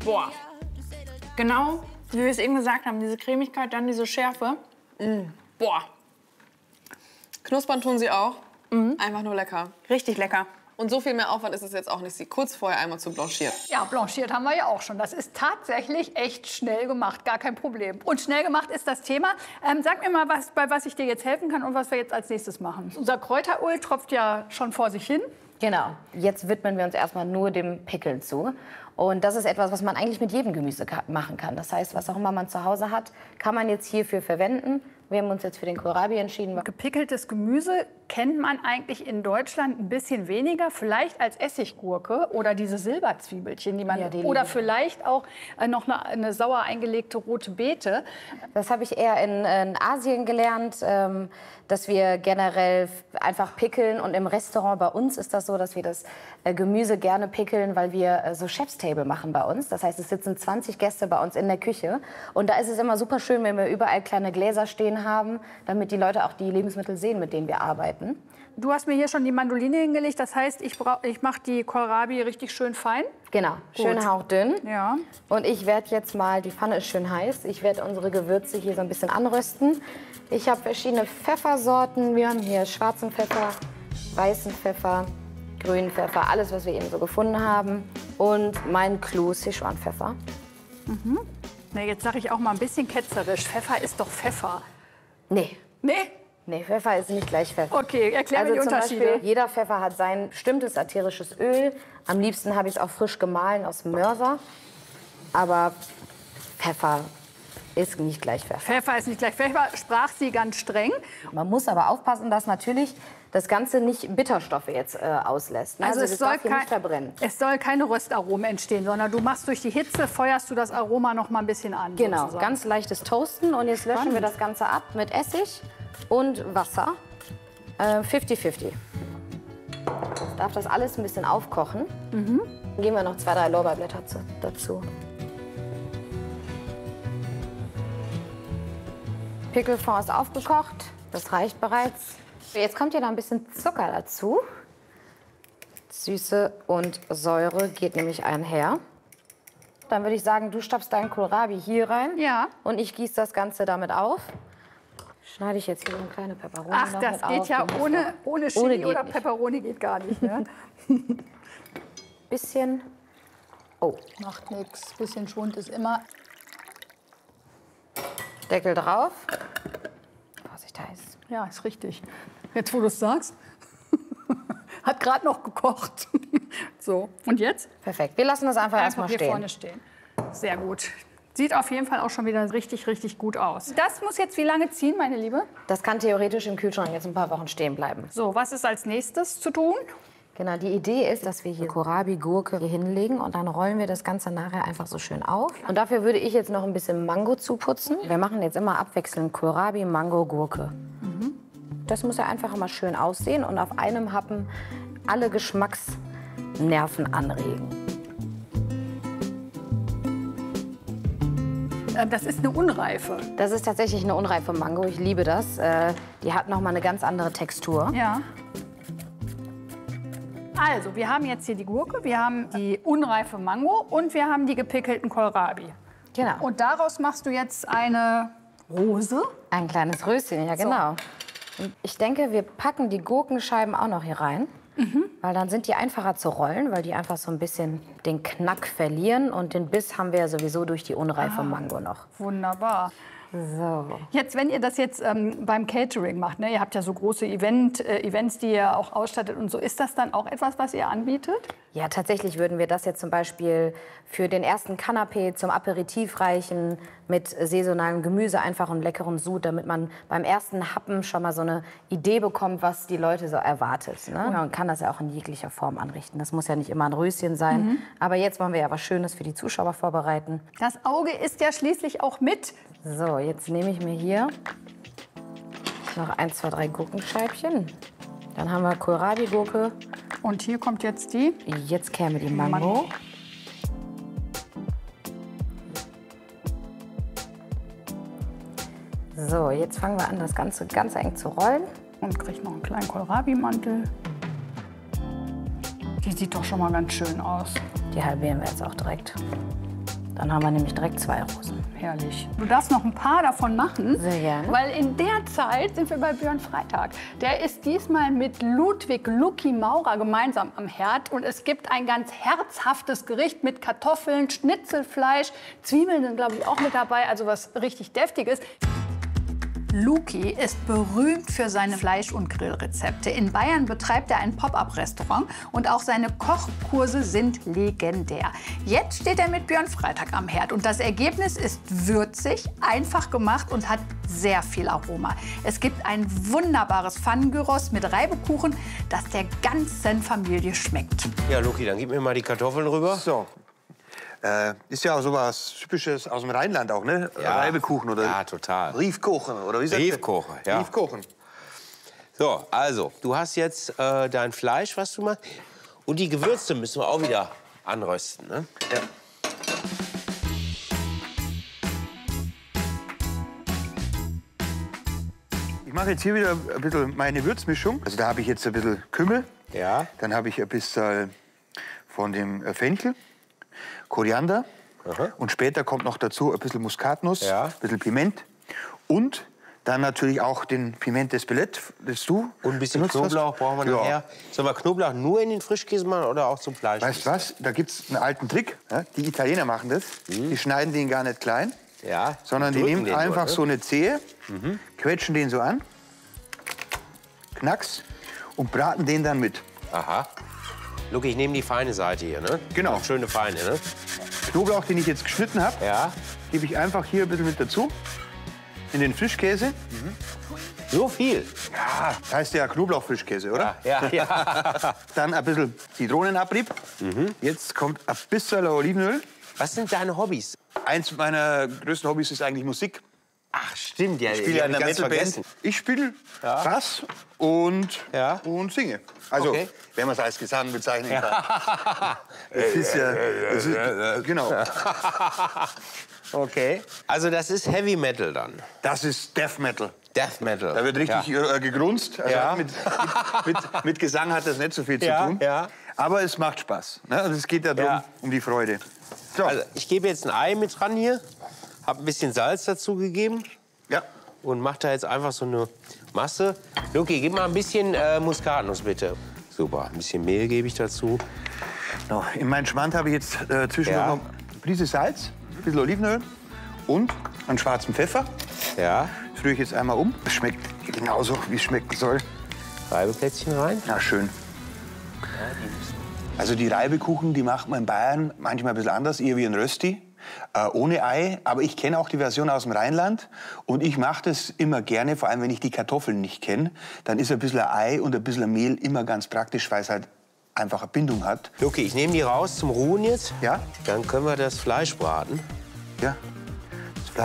Boah. Genau, wie wir es eben gesagt haben, diese Cremigkeit, dann diese Schärfe. Boah. Knuspern tun sie auch. Einfach nur lecker. Richtig lecker. Und so viel mehr Aufwand ist es jetzt auch nicht, sie kurz vorher einmal zu blanchieren. Ja, blanchiert haben wir ja auch schon. Das ist tatsächlich echt schnell gemacht, gar kein Problem. Und schnell gemacht ist das Thema. Sag mir mal, bei was ich dir jetzt helfen kann und was wir jetzt als nächstes machen. Unser Kräuteröl tropft ja schon vor sich hin. Genau. Jetzt widmen wir uns erstmal nur dem Pickeln zu. Und das ist etwas, was man eigentlich mit jedem Gemüse machen kann. Das heißt, was auch immer man zu Hause hat, kann man jetzt hierfür verwenden. Wir haben uns jetzt für den Kohlrabi entschieden. Gepickeltes Gemüse kennt man eigentlich in Deutschland ein bisschen weniger, vielleicht als Essiggurke oder diese Silberzwiebelchen, die man oder vielleicht auch noch eine sauer eingelegte rote Beete. Das habe ich eher in Asien gelernt, dass wir generell einfach pickeln. Und im Restaurant bei uns ist das so, dass wir das Gemüse gerne pickeln, weil wir so Chefstable machen bei uns. Das heißt, es sitzen 20 Gäste bei uns in der Küche. Und da ist es immer super schön, wenn wir überall kleine Gläser stehen haben, damit die Leute auch die Lebensmittel sehen, mit denen wir arbeiten. Du hast mir hier schon die Mandoline hingelegt, das heißt, ich mache die Kohlrabi richtig schön fein. Genau, schön hauchdünn. Ja. Und ich werde jetzt mal, die Pfanne ist schön heiß, ich werde unsere Gewürze hier so ein bisschen anrösten. Ich habe verschiedene Pfeffersorten. Wir haben hier schwarzen Pfeffer, weißen Pfeffer, grünen Pfeffer, alles, was wir eben so gefunden haben. Und mein Clou Sichuan-Pfeffer. Na, jetzt sage ich auch mal ein bisschen ketzerisch, Pfeffer ist doch Pfeffer. Nee. Nee? Nee, Pfeffer ist nicht gleich Pfeffer. Okay, erklär mir die zum Unterschiede. Beispiel, jeder Pfeffer hat sein bestimmtes ätherisches Öl. Am liebsten habe ich es auch frisch gemahlen aus dem Mörser. Aber Pfeffer ist nicht gleich Pfeffer. Pfeffer ist nicht gleich Pfeffer, sprach sie ganz streng. Man muss aber aufpassen, dass natürlich das Ganze nicht Bitterstoffe jetzt auslässt. Ne? Also es das soll darf hier nicht verbrennen. Es soll keine Röstaromen entstehen, sondern du machst durch die Hitze, feuerst du das Aroma noch mal ein bisschen an. Genau, sozusagen. ganz leichtes Toasten. Und jetzt löschen wir das Ganze ab mit Essig und Wasser. 50-50. Jetzt darf das alles ein bisschen aufkochen. Dann geben wir noch 2-3 Lorbeerblätter dazu. Pickelfond ist aufgekocht, das reicht bereits. Jetzt kommt hier noch ein bisschen Zucker dazu. Süße und Säure geht nämlich einher. Dann würde ich sagen, du stopfst deinen Kohlrabi hier rein. Ja. Und ich gieße das Ganze damit auf. Schneide ich jetzt hier so eine kleine Peperoni Ach, noch das mit geht auf. ja ohne Chili geht oder nicht. Peperoni geht gar nicht. Ne? Bisschen. Oh, Macht nichts, bisschen Schwund ist immer. Deckel drauf. Vorsicht, heiß. Ja, ist richtig. Jetzt, wo du es sagst. Hat gerade noch gekocht. So, und jetzt? Perfekt. Wir lassen das einfach Einfach erstmal hier stehen. vorne stehen. Sehr gut. Sieht auf jeden Fall auch schon wieder richtig, richtig gut aus. Das muss jetzt wie lange ziehen, meine Liebe? Das kann theoretisch im Kühlschrank jetzt ein paar Wochen stehen bleiben. So, was ist als nächstes zu tun? Genau, die Idee ist, dass wir hier Kohlrabi, Gurke hier hinlegen und dann rollen wir das Ganze nachher einfach so schön auf. Und dafür würde ich jetzt noch ein bisschen Mango zuputzen. Wir machen jetzt immer abwechselnd Kohlrabi, Mango, Gurke. Das muss ja einfach immer schön aussehen und auf einem Happen alle Geschmacksnerven anregen. Das ist eine Unreife. Das ist tatsächlich eine unreife Mango. Ich liebe das. Die hat noch mal eine ganz andere Textur. Ja. Also, wir haben jetzt hier die Gurke, wir haben die unreife Mango und wir haben die gepickelten Kohlrabi. Genau. Und daraus machst du jetzt eine Rose. Ein kleines Röschen, ja genau. Und ich denke, wir packen die Gurkenscheiben auch noch hier rein. Weil dann sind die einfacher zu rollen, weil die einfach so ein bisschen den Knack verlieren. Und den Biss haben wir ja sowieso durch die unreife Mango noch. Wunderbar. So. Jetzt, wenn ihr das jetzt beim Catering macht, ne, ihr habt ja so große Events, die ihr auch ausstattet und so, ist das dann auch etwas, was ihr anbietet? Ja, tatsächlich würden wir das jetzt zum Beispiel für den ersten Kanapé zum Aperitif reichen mit saisonalem Gemüse, einfach einen leckeren Sud, damit man beim ersten Happen schon mal so eine Idee bekommt, was die Leute so erwartet. Ne? Man kann das ja auch in jeglicher Form anrichten. Das muss ja nicht immer ein Röschen sein. Aber jetzt wollen wir ja was Schönes für die Zuschauer vorbereiten. Das Auge ist ja schließlich auch mit. So, jetzt nehme ich mir hier noch 1, 2, 3 Gurkenscheibchen. Dann haben wir Kohlrabi-Gurke. Und hier kommt jetzt die. Jetzt käme die Mango. So, jetzt fangen wir an, das Ganze ganz eng zu rollen. Und kriegt noch einen kleinen Kohlrabi-Mantel. Die sieht doch schon mal ganz schön aus. Die halbieren wir jetzt auch direkt. Dann haben wir nämlich direkt 2 Rosen. Herrlich. Du darfst noch ein paar davon machen. Sehr gerne. Weil in der Zeit sind wir bei Björn Freitag. Der ist diesmal mit Ludwig Lucky Maurer gemeinsam am Herd. Und es gibt ein ganz herzhaftes Gericht mit Kartoffeln, Schnitzelfleisch. Zwiebeln sind, glaube ich, auch mit dabei. Also was richtig Deftiges. Luki ist berühmt für seine Fleisch- und Grillrezepte. In Bayern betreibt er ein Pop-up-Restaurant und auch seine Kochkurse sind legendär. Jetzt steht er mit Björn Freitag am Herd und das Ergebnis ist würzig, einfach gemacht und hat sehr viel Aroma. Es gibt ein wunderbares Pfannengyros mit Reibekuchen, das der ganzen Familie schmeckt. Ja, Luki, dann gib mir mal die Kartoffeln rüber. So. Ist ja auch so was Typisches aus dem Rheinland auch, ne? Ja. Reibekuchen oder Ja, total. Riefkochen oder wie sagt ihr? Riefkochen, ja. Riefkochen. So, also, du hast jetzt dein Fleisch, was du machst. Und die Gewürze müssen wir auch wieder anrösten, ne? Ja. Ich mache jetzt hier wieder ein bisschen meine Würzmischung. Also da habe ich jetzt ein bisschen Kümmel. Ja. Dann habe ich ein bisschen von dem Fenchel, Koriander. Aha. Und später kommt noch dazu ein bisschen Muskatnuss, Ja. ein bisschen Piment. Und dann natürlich auch den Piment d'Espelette, das du Und ein bisschen benutzt hast. Knoblauch brauchen wir Ja. nachher. Sollen wir Knoblauch nur in den Frischkäse machen oder auch zum Fleisch? Weißt du was? Da gibt es einen alten Trick. Ja? Die Italiener machen das. Die schneiden den gar nicht klein, Ja. sondern die drücken nehmen den einfach nur, so ne? eine Zehe, quetschen den so an, knacks und braten den dann mit. Aha. Luki, ich nehme die feine Seite hier, ne? Genau. Die schöne feine, ne? Knoblauch, den ich jetzt geschnitten habe, Ja. gebe ich einfach hier ein bisschen mit dazu. In den Frischkäse. So viel. Ja, das heißt ja Knoblauchfrischkäse, oder? Ja, ja. Dann ein bisschen Zitronenabrieb. Jetzt kommt ein bisschen Olivenöl. Was sind deine Hobbys? Eins meiner größten Hobbys ist eigentlich Musik. Ach, stimmt, ja. Ich spiele ja in einer Metalband. Ich spiele Bass und singe. Also, Okay. wenn man es als Gesang bezeichnen kann. Das ist ja, genau. Okay. Also das ist Heavy Metal dann. Das ist Death Metal. Death Metal. Da wird richtig gegrunzt. Also Ja. mit Gesang hat das nicht so viel zu Ja, tun. ja. Aber es macht Spaß. Ne? Und es geht ja darum, Ja. um die Freude. So. Also ich gebe jetzt ein Ei mit dran hier, habe ein bisschen Salz dazu gegeben Ja. und mache da jetzt einfach so eine Masse. Luki, gib mal ein bisschen Muskatnuss bitte. Super, ein bisschen Mehl gebe ich dazu. So, in meinen Schmand habe ich jetzt zwischendurch Ja. noch eine Prise Salz, ein bisschen Olivenöl und einen schwarzen Pfeffer. Ja, Das rühre ich jetzt einmal um. Das schmeckt genauso, wie es schmecken soll. Reibeplätzchen rein. Na, schön. Also die Reibekuchen, die macht man in Bayern manchmal ein bisschen anders, eher wie ein Rösti, ohne Ei. Aber ich kenne auch die Version aus dem Rheinland und ich mache das immer gerne, vor allem wenn ich die Kartoffeln nicht kenne. Dann ist ein bisschen Ei und ein bisschen Mehl immer ganz praktisch, weil es halt einfach eine Bindung hat. Luki, ich nehme die raus zum Ruhen jetzt. Ja? Dann können wir das Fleisch braten. Ja.